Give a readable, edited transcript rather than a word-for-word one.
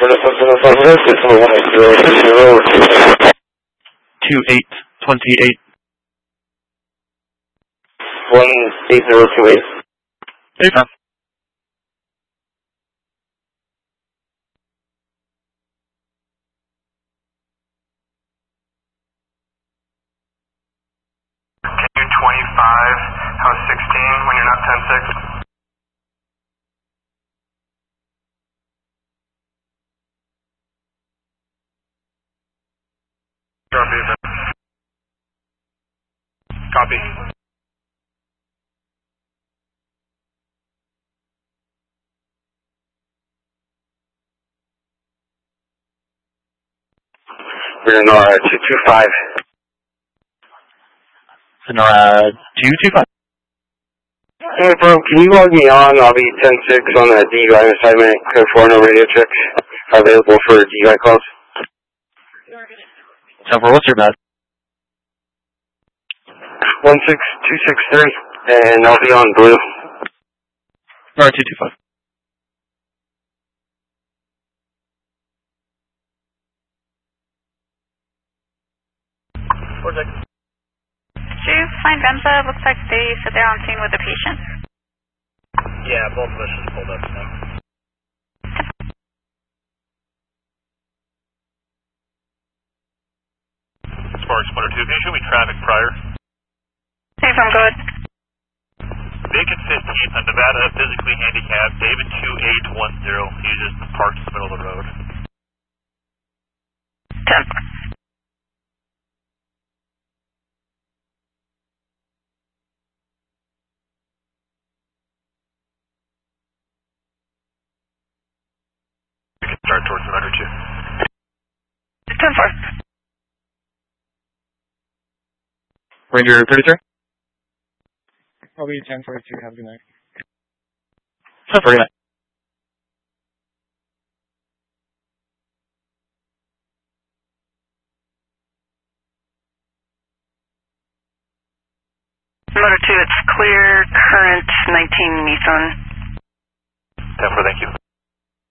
2828. 18028. Hey, Tom. Can you 25, house 16 when you're not 10-6? Copy. We're NORAD 225. Sonora 225. Hey, bro, can you log me on? I'll be 10-6 on that DUI assignment. Code 4, no radio check. Available for DUI calls. 10-4, what's your best? 16263, and I'll be on blue. Sonora 225. Did you find Venza? Looks like they said they're on scene with a patient. Yeah, both of us just pulled up now. Sparks 1 or 2, can you show me traffic prior? Hey, I'm good. Bacon 15th on Nevada, physically handicapped, David 2810. He just parked in the middle of the road. 10. We can start towards the 102. 10-4. Ranger 33? I'll be 10-42. Have a good night. 10-4, good night. Motor 2, it's clear, current 19 Nissan. 10-4, thank you.